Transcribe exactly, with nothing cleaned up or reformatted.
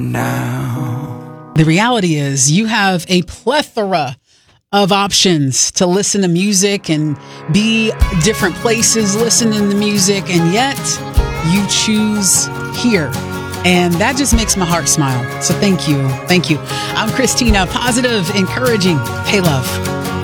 now. The reality is you have a plethora of options to listen to music and be different places listening to music, and yet you choose here. And that just makes my heart smile. So thank you. Thank you. I'm Christina, positive, encouraging. Hey, love.